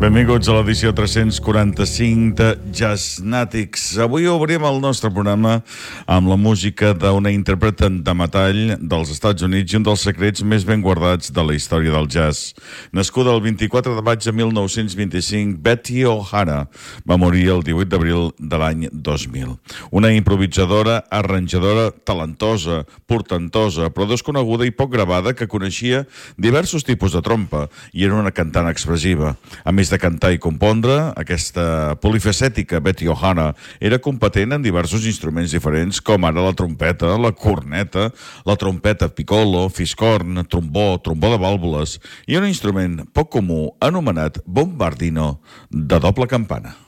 Benvinguts a l'edició 345 de Jazznatics. Avui obrim el nostre programa amb la música d'una intèrprete de metall dels Estats Units i un dels secrets més ben guardats de la història del jazz. Nascuda el 24 de maig de 1925, Betty O'Hara va morir el 18 d'abril de l'any 2000. Una improvisadora, arranjadora talentosa, portentosa, però desconeguda i poc gravada, que coneixia diversos tipus de trompa i era una cantant expressiva. A més de cantar i compondre, aquesta polifacètica Betty O'Hara era competent en diversos instruments diferents, com ara la trompeta, la corneta, la trompeta piccolo, fiscorn, trombó de vàlvules i un instrument poc comú anomenat bombardino de doble campana.